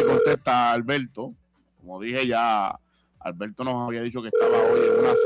contesta Alberto. Como dije ya, Alberto nos había dicho que estaba hoy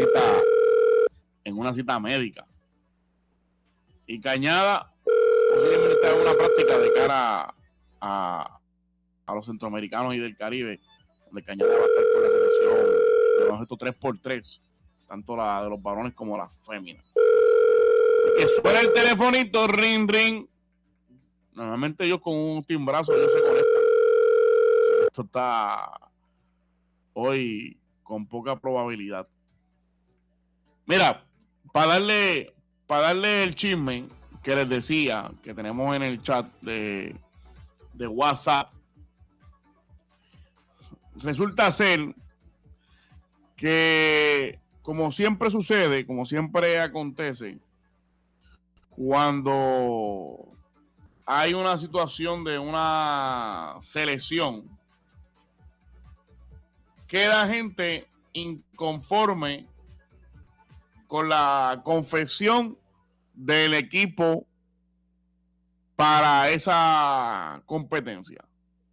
en una cita médica. Y Cañada posiblemente está en una práctica de cara a los centroamericanos y del Caribe, donde Cañada va a estar con la selección de los estos 3x3, tanto la de los varones como las féminas. Que suena el telefonito, ring, ring. Normalmente ellos con un timbrazo ellos se conectan. Esto está hoy con poca probabilidad. Mira, para darle el chisme que les decía que tenemos en el chat de WhatsApp, resulta ser que, como siempre sucede, como siempre acontece, cuando hay una situación de una selección, queda gente inconforme con la confección del equipo para esa competencia.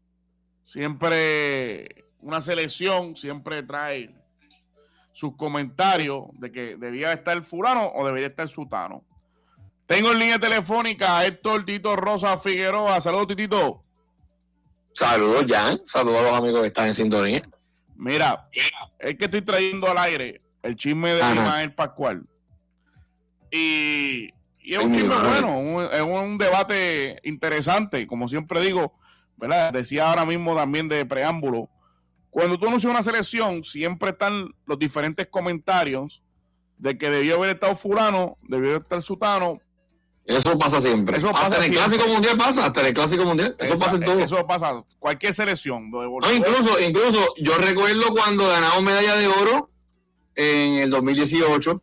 Siempre una selección siempre trae sus comentarios de que debía estar fulano o debería estar sutano. Tengo en línea telefónica a Héctor Tito Rosa Figueroa. Saludos, Titito. Saludos, Jan. Saludos a los amigos que están en sintonía. Mira, es que estoy trayendo al aire el chisme de Ismael Pascual. Y es un chisme bueno, es un debate interesante, como siempre digo, ¿verdad? Decía ahora mismo también de preámbulo. Cuando tú anuncias una selección, siempre están los diferentes comentarios de que debió haber estado fulano, debió estar sutano. Eso pasa siempre. Hasta en el Clásico Mundial pasa. Hasta en el Clásico Mundial. Eso pasa en todo. Eso pasa. Cualquier selección. No, incluso yo recuerdo cuando ganamos medalla de oro en el 2018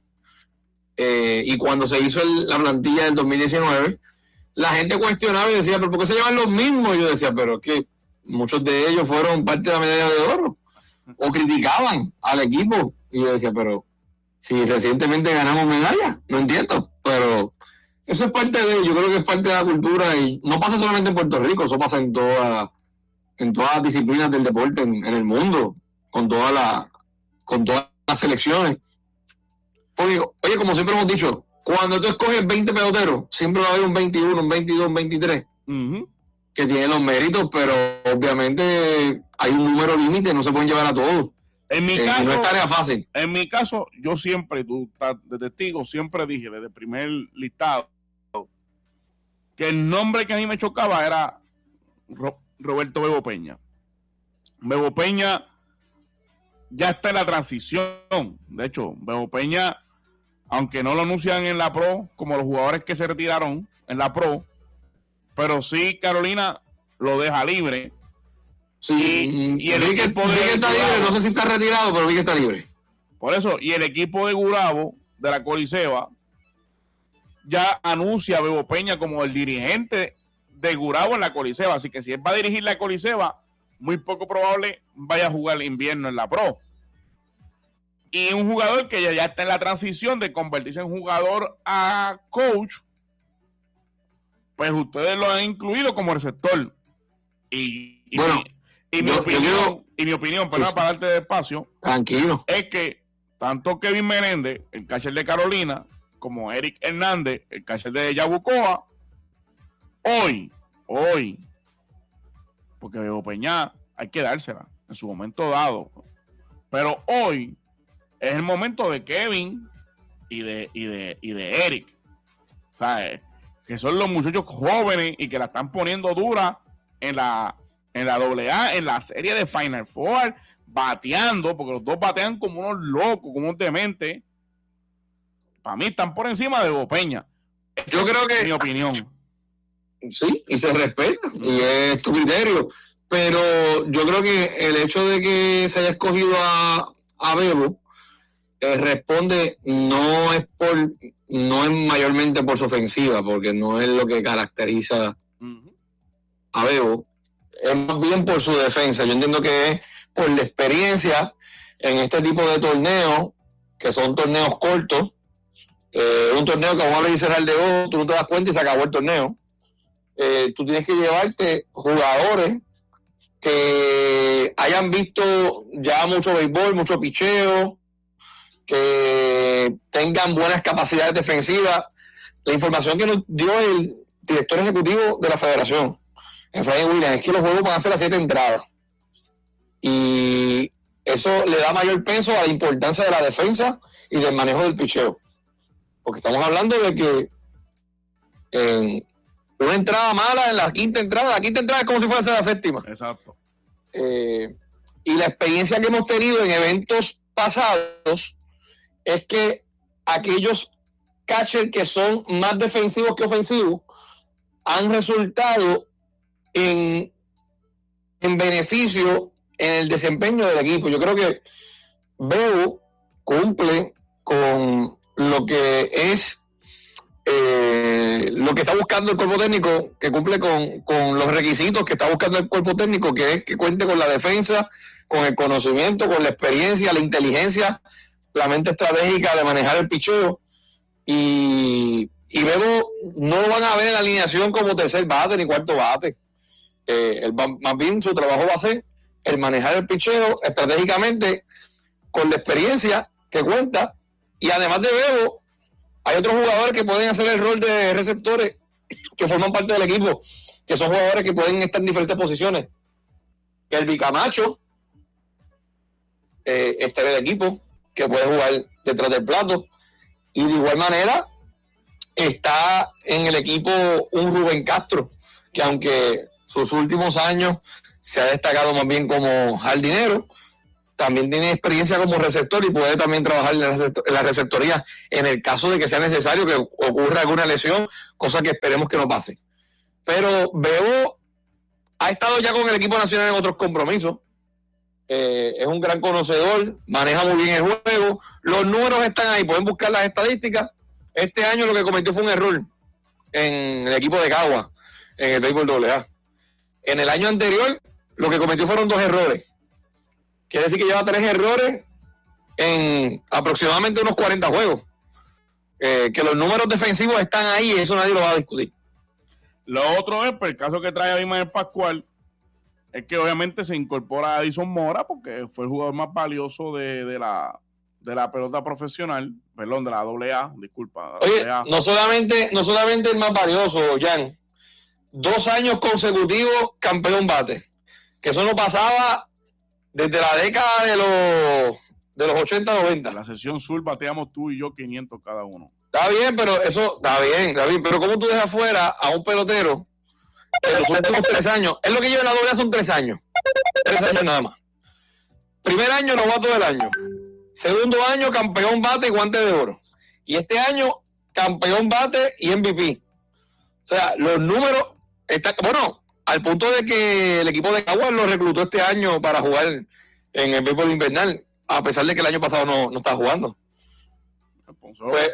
y cuando se hizo la plantilla del 2019, la gente cuestionaba y decía, ¿pero por qué se llevan los mismos? Y yo decía, pero es que muchos de ellos fueron parte de la medalla de oro. O criticaban al equipo. Y yo decía, pero si recientemente ganamos medalla, no entiendo. Pero eso es parte de, yo creo que es parte de la cultura y no pasa solamente en Puerto Rico, eso pasa en todas las disciplinas del deporte en el mundo, con todas las selecciones. Porque, oye, como siempre hemos dicho, cuando tú escoges 20 peloteros, siempre va a haber un 21, un 22, un 23, que tienen los méritos, pero obviamente hay un número límite, no se pueden llevar a todos. En mi caso, no es tarea fácil. En mi caso, yo siempre, tú estás de testigo, siempre dije desde el primer listado que el nombre que a mí me chocaba era Roberto Bebo Peña. Bebo Peña ya está en la transición. De hecho, Bebo Peña, aunque no lo anuncian en la Pro, como los jugadores que se retiraron en la Pro, pero sí Carolina lo deja libre. Sí, y el equipo está libre, no sé si está retirado, pero vi que está libre. Por eso, y el equipo de Gurabo, de la Coliseba, ya anuncia a Bebo Peña como el dirigente de Gurabo en la Coliseba. Así que si él va a dirigir la Coliseba, muy poco probable vaya a jugar el invierno en la Pro. Y un jugador que ya está en la transición de convertirse en jugador a coach, pues ustedes lo han incluido como receptor. Y mi opinión, para darte de espacio, tranquilo, es que tanto Kevin Menéndez, el catcher de Carolina, como Eric Hernández, el catcher de Yabucoa, hoy, porque Bebo Peña hay que dársela en su momento dado, pero hoy es el momento de Kevin y de Eric, ¿sabes? Que son los muchachos jóvenes y que la están poniendo dura en la AA, en la serie de Final Four, bateando, porque los dos batean como unos locos, como unos dementes. Para mí están por encima de Bebo Peña. Yo creo que, mi opinión. Sí, y se respeta, y es tu criterio. Pero yo creo que el hecho de que se haya escogido a Bebo responde, no es mayormente por su ofensiva, porque no es lo que caracteriza a Bebo. Es más bien por su defensa. Yo entiendo que es por la experiencia en este tipo de torneos, que son torneos cortos. Un torneo que vamos a abrir y cerrar de ojo, tú no te das cuenta y se acabó el torneo. Tú tienes que llevarte jugadores que hayan visto ya mucho béisbol, mucho picheo, que tengan buenas capacidades defensivas. La información que nos dio el director ejecutivo de la federación, Efraín Williams, es que los juegos van a ser a 7 entradas. Y eso le da mayor peso a la importancia de la defensa y del manejo del picheo. Porque estamos hablando de que una entrada mala en la quinta entrada es como si fuese la séptima. Exacto. Y la experiencia que hemos tenido en eventos pasados es que aquellos catchers que son más defensivos que ofensivos han resultado en beneficio en el desempeño del equipo. Yo creo que Bebo cumple con lo que es lo que está buscando el cuerpo técnico, que cumple con los requisitos que está buscando el cuerpo técnico, que es que cuente con la defensa, con el conocimiento, con la experiencia, la inteligencia, la mente estratégica de manejar el picheo. Y Bebo no lo van a ver en la alineación como tercer bate ni cuarto bate. Más bien su trabajo va a ser el manejar el picheo estratégicamente con la experiencia que cuenta. Y además de Bebo, hay otros jugadores que pueden hacer el rol de receptores que forman parte del equipo, que son jugadores que pueden estar en diferentes posiciones. El Bicamacho está en el equipo, que puede jugar detrás del plato. Y de igual manera está en el equipo un Rubén Castro, que aunque sus últimos años se ha destacado más bien como jardinero, también tiene experiencia como receptor y puede también trabajar en la receptoría en el caso de que sea necesario que ocurra alguna lesión, cosa que esperemos que no pase. Pero Bebo ha estado ya con el equipo nacional en otros compromisos. Es un gran conocedor, maneja muy bien el juego. Los números están ahí, pueden buscar las estadísticas. Este año lo que cometió fue un error en el equipo de Cagua, en el béisbol AA. En el año anterior, lo que cometió fueron 2 errores. Quiere decir que lleva 3 errores en aproximadamente unos 40 juegos. Que los números defensivos están ahí y eso nadie lo va a discutir. Lo otro es, por el caso que trae Abimael Pascual, es que obviamente se incorpora a Edison Mora porque fue el jugador más valioso de la pelota profesional, perdón, de la AA, disculpa. Oye, AA. no solamente el más valioso, Jan, 2 años consecutivos campeón bate, que eso no pasaba desde la década de los 80-90. En la sesión sur bateamos tú y yo 500 cada uno. Está bien, pero eso está bien. Pero ¿cómo tú dejas fuera a un pelotero en los últimos 3 años? Es lo que lleva en la AA, son 3 años. 3 años nada más. Primer año, novato del año. Segundo año, campeón bate y guante de oro. Y este año, campeón bate y MVP. O sea, los números están, bueno, al punto de que el equipo de Caguas lo reclutó este año para jugar en el béisbol invernal, a pesar de que el año pasado no estaba jugando. Pues,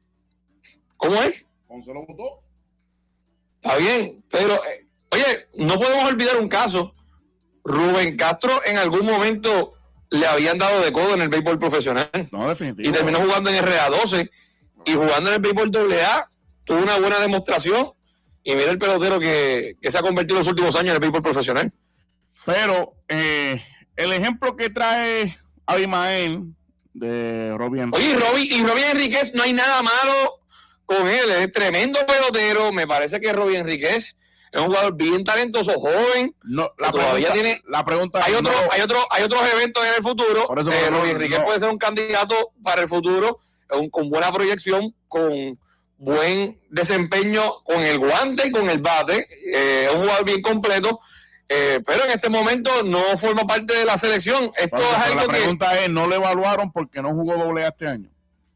¿cómo es? Ponce lo votó. Está bien, pero oye, no podemos olvidar un caso. Rubén Castro en algún momento le habían dado de codo en el béisbol profesional. No, definitivo. Y terminó jugando en RA12 y jugando en el béisbol AA. Tuvo una buena demostración y mira el pelotero que se ha convertido en los últimos años en el béisbol profesional. Pero el ejemplo que trae Abimael de Robbie Enríquez. Oye, Robbie Enríquez, no hay nada malo con él, es tremendo pelotero. Me parece que Robbie Enríquez es un jugador bien talentoso, joven. No, la pregunta hay otros eventos en el futuro. Robbie Enríquez puede ser un candidato para el futuro, con buena proyección, con buen desempeño con el guante y con el bate. Es un jugador bien completo. Pero en este momento no forma parte de la selección. Esto es algo la pregunta es, ¿no le evaluaron porque no jugó AA este año?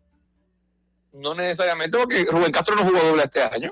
No necesariamente, porque Rubén Castro no jugó AA este año.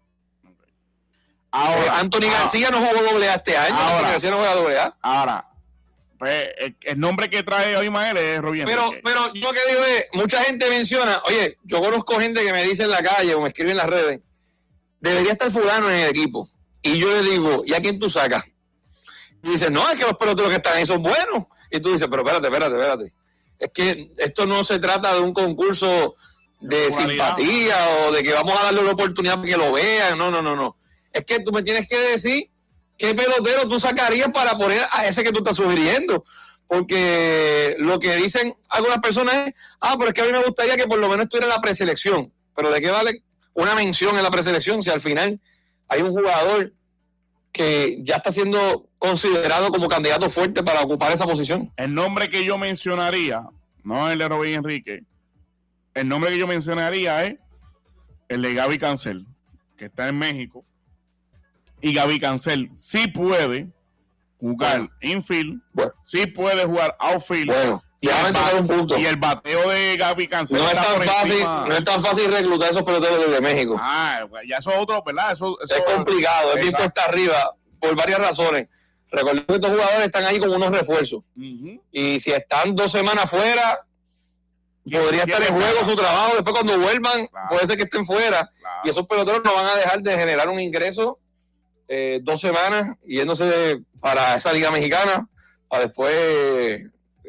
Ahora, Anthony García no jugó AA este año. Anthony García no juega AA. Ahora, pues, el nombre que trae hoy Mael es Robbie Enríquez. Pero yo lo que digo es, mucha gente menciona, oye, yo conozco gente que me dice en la calle o me escribe en las redes, debería estar fulano en el equipo. Y yo le digo, ¿y a quién tú sacas? Y dice, no, es que los peloteros que están ahí son buenos. Y tú dices, pero espérate. Es que esto no se trata de un concurso de simpatía o de que vamos a darle una oportunidad para que lo vean. No. Es que tú me tienes que decir ¿qué pelotero tú sacarías para poner a ese que tú estás sugiriendo? Porque lo que dicen algunas personas es, pero es que a mí me gustaría que por lo menos estuviera en la preselección. Pero ¿de qué vale una mención en la preselección si al final hay un jugador que ya está siendo considerado como candidato fuerte para ocupar esa posición? El nombre que yo mencionaría, no el de Robin Enrique, el nombre que yo mencionaría es el de Gaby Cancel, que está en México. Y Gaby Cancel sí puede jugar infield, sí puede jugar outfield. Bueno, y el bateo de Gaby Cancel no es tan fácil reclutar esos peloteros desde México. Ya eso es otro, ¿verdad? Eso es complicado, es bien cuesta arriba por varias razones. Recordemos que estos jugadores están ahí como unos refuerzos. Y si están 2 semanas fuera, podría estar en juego su trabajo. Después cuando vuelvan, puede ser que estén fuera. Y esos peloteros no van a dejar de generar un ingreso 2 semanas yéndose para esa liga mexicana para después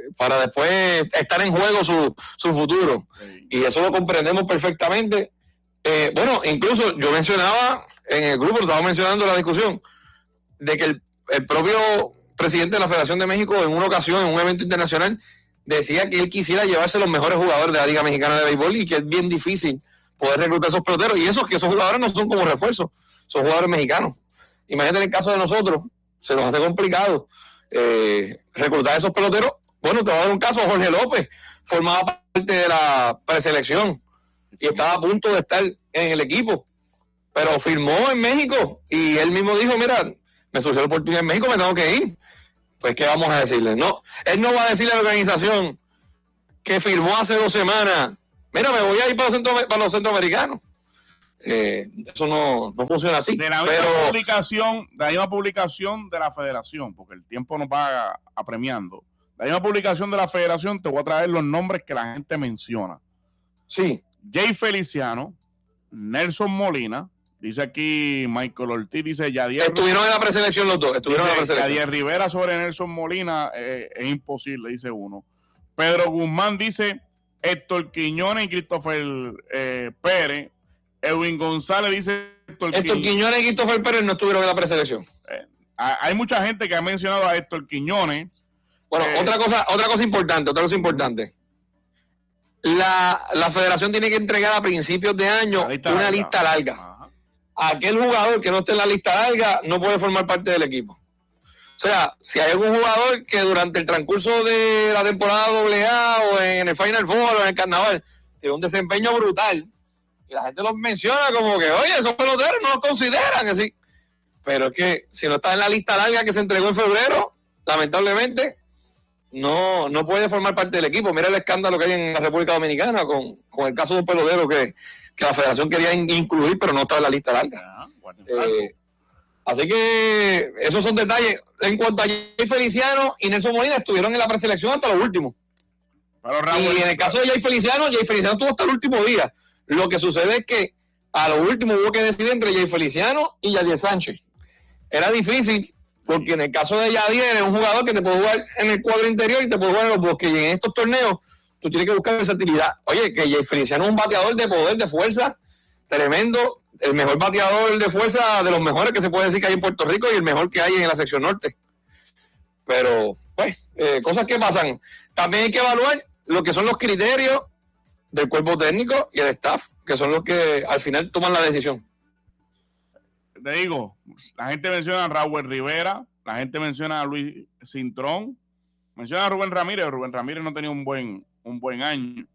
estar en juego su futuro. Y eso lo comprendemos perfectamente. Bueno, incluso yo mencionaba en el grupo, estaba mencionando la discusión de que el propio presidente de la Federación de México en una ocasión, en un evento internacional, decía que él quisiera llevarse los mejores jugadores de la Liga Mexicana de Béisbol y que es bien difícil poder reclutar esos peloteros. Y esos jugadores no son como refuerzos, son jugadores mexicanos. Imagínate en el caso de nosotros, se nos hace complicado reclutar esos peloteros. Bueno, te voy a dar un caso, Jorge López formaba parte de la preselección y estaba a punto de estar en el equipo, pero firmó en México y él mismo dijo, mira, me surgió la oportunidad en México, me tengo que ir. Pues, ¿qué vamos a decirle? No, él no va a decirle a la organización que firmó hace 2 semanas, mira, me voy a ir para los centroamericanos. Eso no funciona así. De la misma publicación de la federación, porque el tiempo nos va apremiando. La misma publicación de la federación, te voy a traer los nombres que la gente menciona. Sí. Jay Feliciano, Nelson Molina, dice aquí Michael Ortiz, dice Yadier. Estuvieron en la preselección los dos, estuvieron en la preselección. Yadier Rivera sobre Nelson Molina es imposible, dice uno. Pedro Guzmán dice Héctor Quiñones y Christopher Pérez. Edwin González dice Héctor Quiñones y Christopher Pérez no estuvieron en la preselección. Hay mucha gente que ha mencionado a Héctor Quiñones. Bueno, otra cosa importante. La federación tiene que entregar a principios de año una lista larga. Ajá. Aquel jugador que no esté en la lista larga no puede formar parte del equipo. O sea, si hay algún jugador que durante el transcurso de la temporada AA o en el Final Four o en el Carnaval tiene un desempeño brutal, y la gente los menciona como que, oye, esos peloteros no los consideran así. Pero es que si no está en la lista larga que se entregó en febrero, lamentablemente no puede formar parte del equipo. Mira el escándalo que hay en la República Dominicana con el caso de un pelotero que la federación quería incluir, pero no está en la lista larga. Así que esos son detalles. En cuanto a Jay Feliciano y Nelson Molina, estuvieron en la preselección hasta lo último. Y en el caso de Jay Feliciano estuvo hasta el último día. Lo que sucede es que a lo último hubo que decidir entre Jay Feliciano y Yadier Sánchez. Era difícil, porque en el caso de Yadier es un jugador que te puede jugar en el cuadro interior y te puede jugar en los bosques. Y en estos torneos tú tienes que buscar versatilidad. Oye, que Jay Feliciano es un bateador de poder, de fuerza, tremendo. El mejor bateador de fuerza de los mejores que se puede decir que hay en Puerto Rico y el mejor que hay en la sección norte. Pero, pues, cosas que pasan. También hay que evaluar lo que son los criterios del cuerpo técnico y el staff, que son los que al final toman la decisión. Te digo, la gente menciona a Raúl Rivera, la gente menciona a Luis Cintrón, menciona a Rubén Ramírez. Rubén Ramírez no tenía un buen año.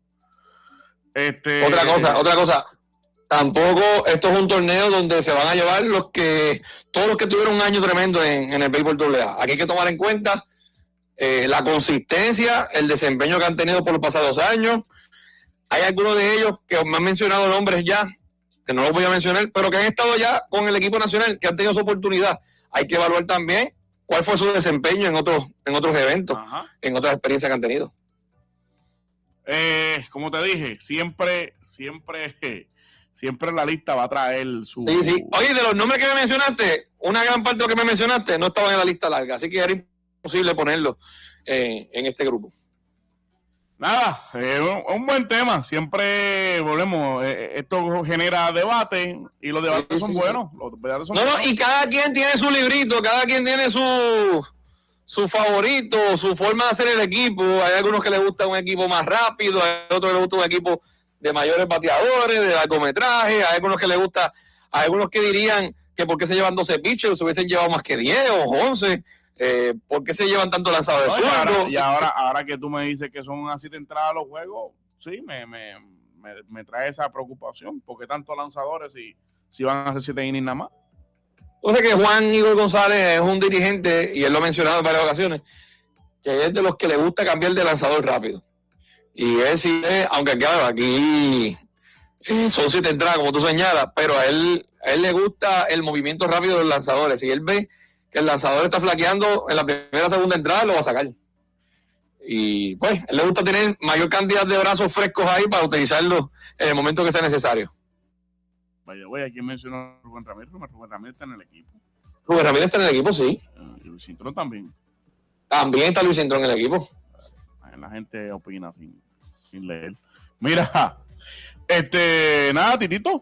Otra cosa. Tampoco esto es un torneo donde se van a llevar todos los que tuvieron un año tremendo en el béisbol AA. Aquí hay que tomar en cuenta la consistencia, el desempeño que han tenido por los pasados años. Hay algunos de ellos que me han mencionado nombres ya, que no los voy a mencionar, pero que han estado ya con el equipo nacional, que han tenido su oportunidad. Hay que evaluar también cuál fue su desempeño en otros eventos, en otras experiencias que han tenido. Como te dije, siempre la lista va a traer su... Sí. Oye, de los nombres que me mencionaste, una gran parte de lo que me mencionaste no estaban en la lista larga, así que era imposible ponerlo en este grupo. Nada, un buen tema. Siempre volvemos. Esto genera debate y los debates son buenos. Los debates son buenos. Y cada quien tiene su librito, cada quien tiene su favorito, su forma de hacer el equipo. Hay algunos que les gusta un equipo más rápido, hay otros que les gusta un equipo de mayores bateadores, de largometraje, hay algunos que les gusta, hay algunos que dirían que por qué se llevan 12 pitchers, se hubiesen llevado más que 10 o 11. ¿Por qué se llevan tanto lanzadores zurdos? Y ahora que tú me dices que son así de entrada a los juegos, sí, me trae esa preocupación. ¿Por qué tantos lanzadores si van a hacer 7 innings nada más? Entonces que Juan Igor González es un dirigente, y él lo ha mencionado en varias ocasiones, que es de los que le gusta cambiar de lanzador rápido. Y él sí, aunque claro, aquí son 7 entradas, como tú señalas, pero a él le gusta el movimiento rápido de los lanzadores. Si él ve que el lanzador está flaqueando en la primera o segunda entrada, lo va a sacar. Y pues, él le gusta tener mayor cantidad de brazos frescos ahí para utilizarlos en el momento que sea necesario. Vaya, voy, aquí mencionó Rubén Ramírez. Rubén Ramírez está en el equipo. Rubén Ramírez está en el equipo, sí. Y Luis Cintrón también. También está Luis Cintrón en el equipo. La gente opina sin leer. Mira, nada, Titito.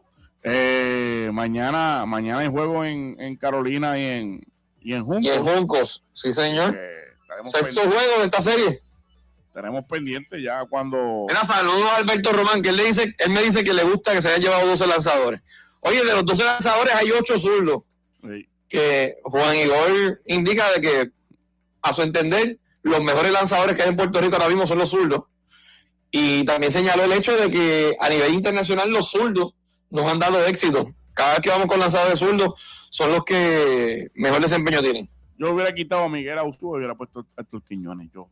Mañana hay juego en Carolina y en Juncos. Y en Juncos, sí, señor. Sexto juego de esta serie. Tenemos pendiente ya cuando... Mira, saludos a Alberto Román, que él me dice que le gusta que se hayan llevado 12 lanzadores. Oye, de los 12 lanzadores hay 8 zurdos. Sí. Que Juan Igor indica de que, a su entender, los mejores lanzadores que hay en Puerto Rico ahora mismo son los zurdos. Y también señaló el hecho de que a nivel internacional los zurdos nos han dado éxito. Cada vez que vamos con lanzadores zurdos son los que mejor desempeño tienen. Yo hubiera quitado a Miguel Austú y hubiera puesto a estos Quiñones, yo.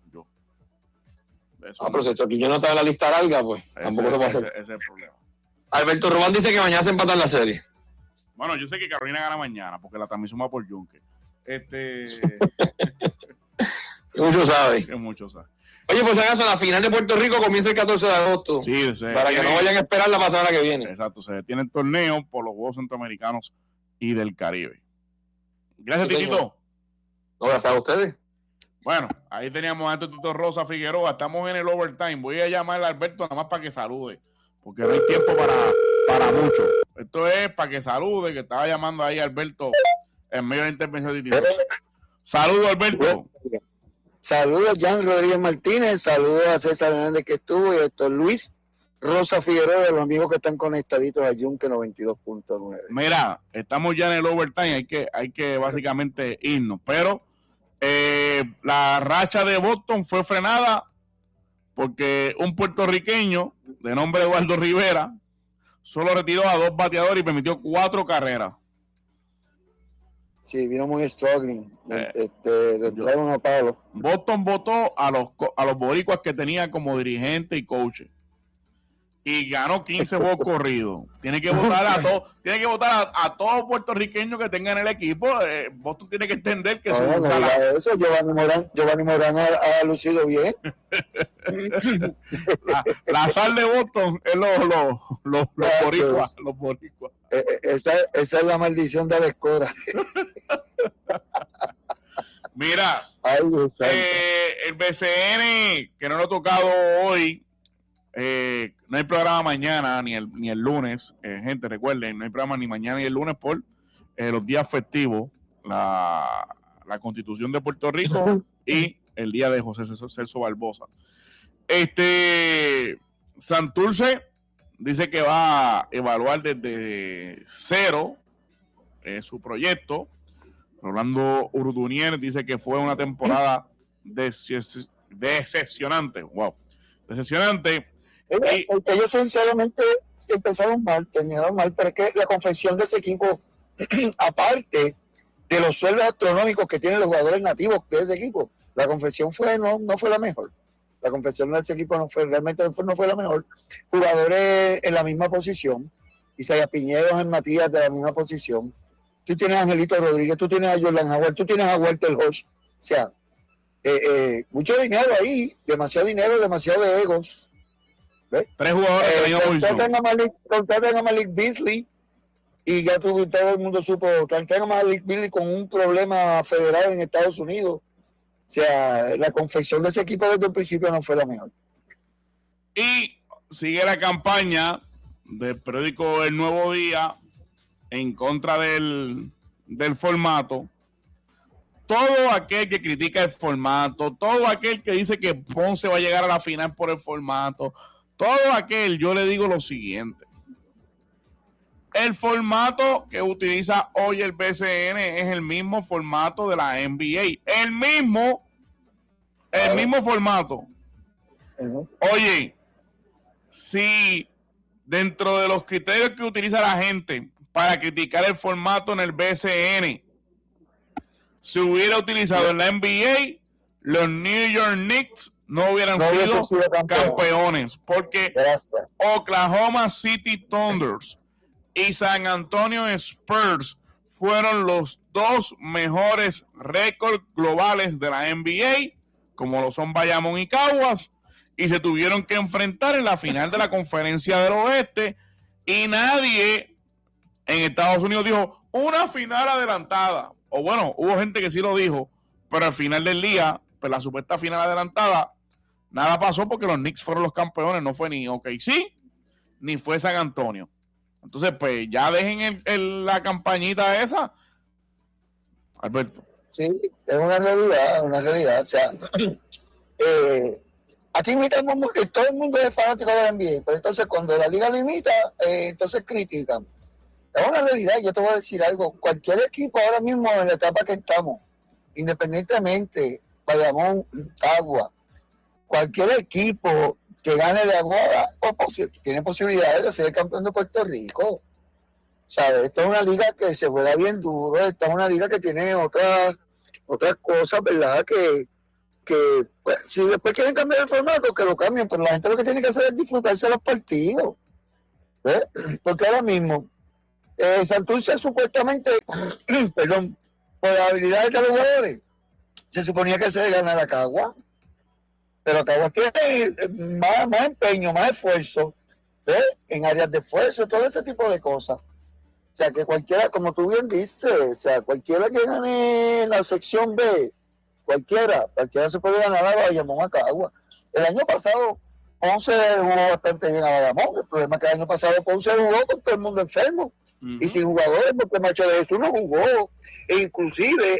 Pero si estos Quiñones no está en la lista larga, pues tampoco se puede hacer. Ese es el problema. Alberto Román dice que mañana se empatan la serie. Bueno, yo sé que Carolina gana mañana, porque la transmisión va por Yunque. Mucho sabe. Mucho sabe. Oye, por si acaso, la final de Puerto Rico comienza el 14 de agosto. Sí, para que no vayan a esperar la semana que viene. Exacto, se detiene el torneo por los Juegos Centroamericanos y del Caribe. Gracias, sí, Titito. No, gracias a ustedes. Bueno, ahí teníamos a Tito Rosa Figueroa. Estamos en el overtime. Voy a llamar a Alberto nada más para que salude, porque no hay tiempo para mucho. Esto es para que salude, que estaba llamando ahí a Alberto en medio de la intervención de Tito. Saludos, Alberto. Saludos, Jan Rodríguez Martínez. Saludos a César Hernández que estuvo y a Héctor Luis Rosa Figueroa, de los amigos que están conectaditos a Yunque 92.9. Mira, estamos ya en el overtime. Hay que básicamente irnos, pero la racha de Boston fue frenada porque un puertorriqueño de nombre Eduardo Rivera solo retiró a 2 bateadores y permitió 4 carreras. Sí, vino muy struggling. Le entraron a palo. Boston votó a los boricuas que tenía como dirigente y coach. Y ganó 15 juegos corridos. Tiene que votar a todos puertorriqueños que tengan el equipo. Boston tiene que entender que eso. Giovanni Morán ha lucido bien. la sal de Boston es los boricuas. Los boricuas. Esa es la maldición de la escuela. Mira, el BCN, que no lo he tocado hoy, no hay programa mañana ni el lunes, gente, recuerden, no hay programa ni mañana ni el lunes por los días festivos, la Constitución de Puerto Rico y el día de José Celso Barbosa. Santurce dice que va a evaluar desde cero su proyecto. Rolando Urdunier dice que fue una temporada decepcionante. Wow, decepcionante. Ellos sinceramente empezaron mal, terminaron mal, pero es que la confección de ese equipo, aparte de los sueldos astronómicos que tienen los jugadores nativos de ese equipo, la confección no fue la mejor. La confección de ese equipo no fue la mejor. Jugadores en la misma posición, Isaías Piñeros en Matías de la misma posición. Tú tienes a Angelito Rodríguez, tú tienes a Jordan Howard, tú tienes a Walter Hodge. O sea, mucho dinero ahí, demasiado dinero, demasiado de egos. ¿Ves? 3 jugadores contratan a Malik Beasley y ya todo el mundo supo. Contratan a Malik Beasley con un problema federal en Estados Unidos. O sea, la confección de ese equipo desde el principio no fue la mejor. Y sigue la campaña del periódico El Nuevo Día en contra del formato. Todo aquel que critica el formato, todo aquel que dice que Ponce va a llegar a la final por el formato, todo aquel, yo le digo lo siguiente. El formato que utiliza hoy el BCN es el mismo formato de la NBA. El mismo formato. Oye, si dentro de los criterios que utiliza la gente para criticar el formato en el BCN se hubiera utilizado en la NBA, los New York Knicks no hubieran sido campeones, porque Oklahoma City Thunders y San Antonio Spurs fueron los dos mejores récords globales de la NBA, como lo son Bayamón y Caguas, y se tuvieron que enfrentar en la final de la Conferencia del Oeste, y nadie en Estados Unidos dijo una final adelantada. O bueno, hubo gente que sí lo dijo, pero al final del día, pues la supuesta final adelantada, nada pasó porque los Knicks fueron los campeones, no fue ni OKC, ni fue San Antonio. Entonces, pues ya dejen la campañita esa, Alberto. Sí, es una realidad. O sea, aquí imitamos que todo el mundo es fanático de la NBA, pero entonces cuando la liga lo imita, entonces critican. Es una realidad. Yo te voy a decir algo. Cualquier equipo ahora mismo en la etapa que estamos, independientemente, Bayamón, Agua, cualquier equipo que gane de Agua tiene posibilidades de ser el campeón de Puerto Rico. ¿Sabes? Esta es una liga que se juega bien duro. Esta es una liga que tiene otras cosas, ¿verdad? Que pues, si después quieren cambiar el formato, que lo cambien, pero la gente lo que tiene que hacer es disfrutarse los partidos. ¿Ves? Porque ahora mismo Santurce supuestamente, perdón, por las habilidades de los jugadores, se suponía que se le ganara a Caguas, pero Caguas tiene más empeño, más esfuerzo, ¿ves? En áreas de esfuerzo, todo ese tipo de cosas. O sea, que cualquiera, como tú bien dices, o sea, cualquiera que gane la sección B, cualquiera se puede ganar a Bayamón, a Caguas. El año pasado Ponce jugó bastante bien a Bayamón. El problema es que el año pasado Ponce jugó con todo el mundo enfermo. Y sin jugadores, porque Macho de Jesús no jugó, e inclusive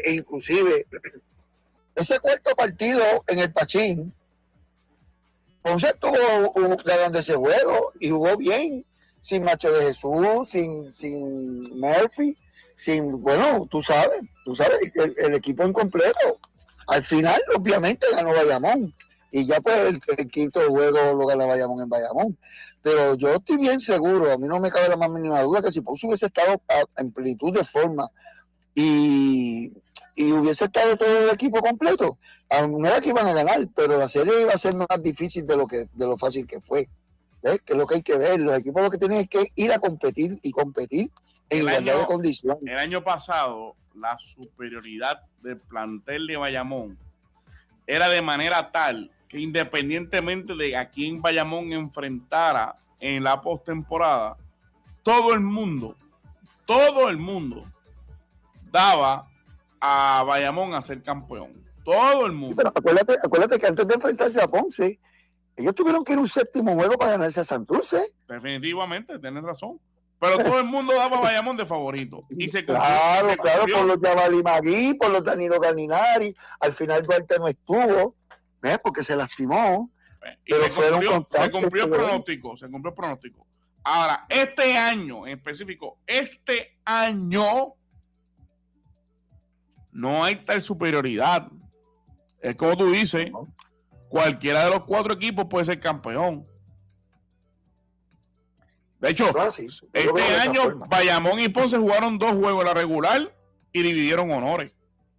ese cuarto partido en el Pachín, Ponce estuvo ganando ese juego y jugó bien, sin Macho de Jesús, sin Murphy, bueno, tú sabes, el equipo incompleto. Al final, obviamente, ganó Bayamón, y ya pues el quinto juego lo ganó Bayamón en Bayamón. Pero yo estoy bien seguro, a mí no me cabe la más mínima duda que si Ponce hubiese estado en plenitud de forma y hubiese estado todo el equipo completo, no era que iban a ganar, pero la serie iba a ser más difícil de lo fácil que fue. ¿Ves? Que es lo que hay que ver. Los equipos lo que tienen es que ir a competir en igualdad de condiciones. El año pasado, la superioridad del plantel de Bayamón era de manera tal que independientemente de a quién Bayamón enfrentara en la postemporada, todo el mundo daba a Bayamón a ser campeón. Todo el mundo. Sí, pero acuérdate que antes de enfrentarse a Ponce, ellos tuvieron que ir un séptimo juego para ganarse a Santurce. Definitivamente, tienes razón. Pero todo el mundo daba a Bayamón de favorito. Y se cumplió, claro, por los Yabali Magui, por los Danilo Gallinari. Al final Duarte no estuvo, porque se lastimó. Y se cumplió el pronóstico. Ahora, este año en específico, no hay tal superioridad. Es como tú dices, cualquiera de los 4 equipos puede ser campeón. De hecho, este año Bayamón y Ponce jugaron 2 juegos en la regular y dividieron honores.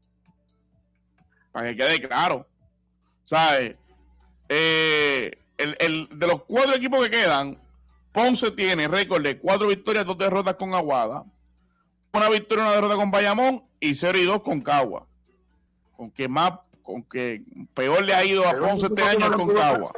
Para que quede claro. ¿Sabes? De los 4 equipos que quedan, Ponce tiene récord de 4 victorias, 2 derrotas con Aguada, 1 victoria y 1 derrota con Bayamón y 0-2 con Cagua. Con que peor le ha ido a Ponce este año con Cagua.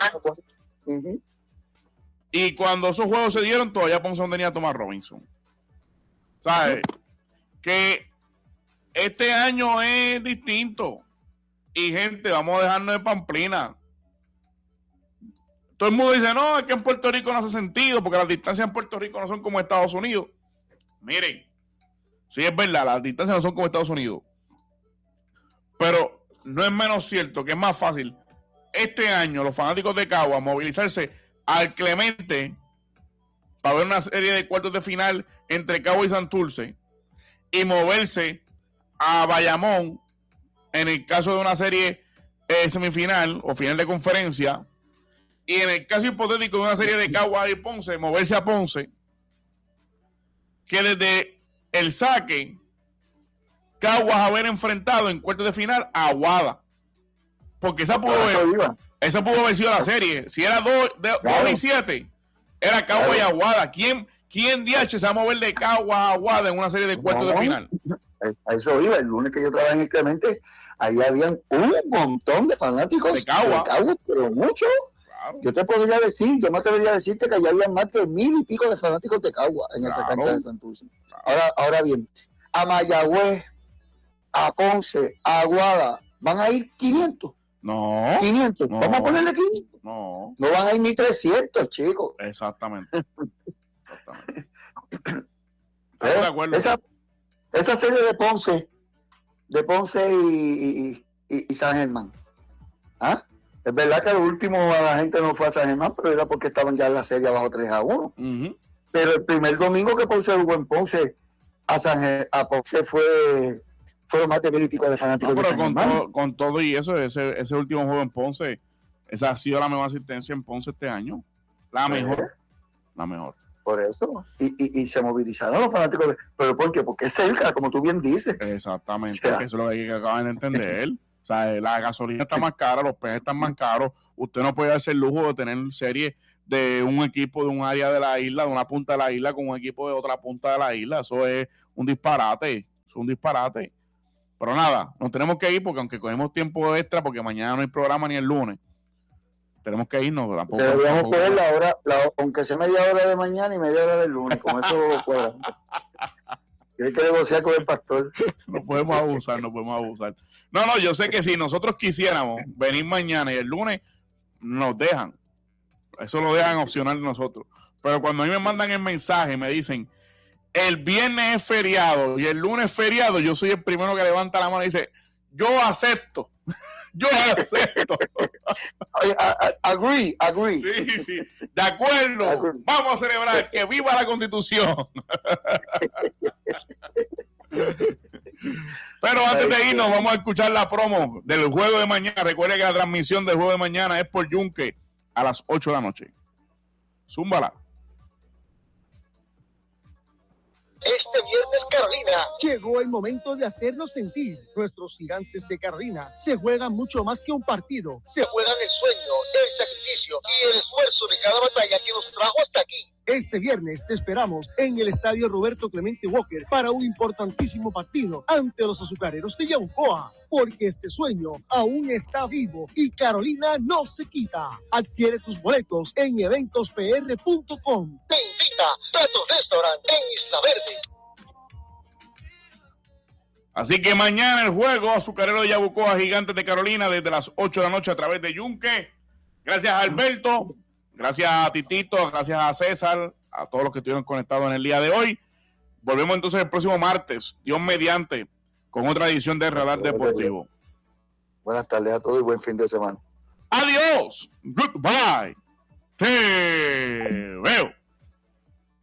Y cuando esos juegos se dieron, todavía Ponce no tenía a Thomas Robinson. ¿Sabes? Que este año es distinto. Y gente, vamos a dejarnos de pamplina. Todo el mundo dice, no, es que en Puerto Rico no hace sentido, porque las distancias en Puerto Rico no son como Estados Unidos. Miren, sí es verdad, las distancias no son como Estados Unidos. Pero no es menos cierto que es más fácil este año los fanáticos de Cagua movilizarse al Clemente para ver una serie de cuartos de final entre Cagua y Santurce y moverse a Bayamón en el caso de una serie semifinal o final de conferencia, y en el caso hipotético de una serie de Cagua y Ponce, moverse a Ponce, que desde el saque Caguas haber enfrentado en cuartos de final a Aguada, porque esa pudo haber sido la serie. Si era 2-7, era Caguas y Aguada. ¿Quién DH se va a mover de Caguas a Aguada en una serie de cuartos de final? A eso iba. El lunes que yo trabajé en el Clemente, ahí habían un montón de fanáticos de Caguas, pero mucho. Claro. Yo me atrevería a decirte que allá había más de 1,000 y pico de fanáticos de Caguas en esa cancha de Santurce. Ahora bien, a Mayagüez, a Ponce, a Aguada, ¿van a ir 500? No. 500. No. ¿Vamos a ponerle 500? No. No van a ir ni 300, chicos. Exactamente. Estoy de acuerdo. Esa serie de Ponce y San Germán. ¿Ah? Es verdad que al último la gente no fue a San Germán, pero era porque estaban ya en la serie abajo 3-1. Uh-huh. Pero el primer domingo que Ponce jugó en Ponce, a Ponce fue más de 1,000 y pico de fanáticos. No, pero con todo y eso, ese último juego en Ponce, esa ha sido la mejor asistencia en Ponce este año. La mejor. Por eso. Y se movilizaron los fanáticos. ¿Pero por qué? Porque es cerca, como tú bien dices. Exactamente. O sea, eso es lo que acaban de entender. O sea, la gasolina está más cara, los peces están más caros. Usted no puede darse el lujo de tener serie de un equipo de un área de la isla, de una punta de la isla, con un equipo de otra punta de la isla. Eso es un disparate. Pero nada, nos tenemos que ir porque aunque cogemos tiempo extra, porque mañana no hay programa ni el lunes, tenemos que irnos. Deberíamos coger la hora, aunque sea media hora de mañana y media hora del lunes, con eso fuera. Tiene que negociar con el pastor. No podemos abusar. No, yo sé que si nosotros quisiéramos venir mañana y el lunes, nos dejan. Eso lo dejan opcional nosotros. Pero cuando a mí me mandan el mensaje, me dicen, el viernes es feriado y el lunes es feriado, yo soy el primero que levanta la mano y dice, yo acepto. Agree. Sí. De acuerdo. Agree. Vamos a celebrar que viva la Constitución. Pero antes de irnos, vamos a escuchar la promo del juego de mañana. Recuerde que la transmisión del juego de mañana es por Yunque a las 8 de la noche. Zúmbala. Este viernes, Carolina, llegó el momento de hacernos sentir. Nuestros gigantes de Carolina se juegan mucho más que un partido. Se juegan el sueño, el sacrificio y el esfuerzo de cada batalla que nos trajo hasta aquí. Este viernes te esperamos en el estadio Roberto Clemente Walker para un importantísimo partido ante los azucareros de Yabucoa, porque este sueño aún está vivo y Carolina no se quita. Adquiere tus boletos en eventospr.com. Te invita Tato Restaurant en Isla Verde. Así que mañana el juego azucarero de Yabucoa, Gigantes de Carolina, desde las 8 de la noche a través de Yunque. Gracias a Alberto. Gracias a Titito, gracias a César, a todos los que estuvieron conectados en el día de hoy. Volvemos entonces el próximo martes, Dios mediante, con otra edición de Radar Deportivo. Buenas tardes a todos y buen fin de semana. Adiós. Goodbye. Te veo.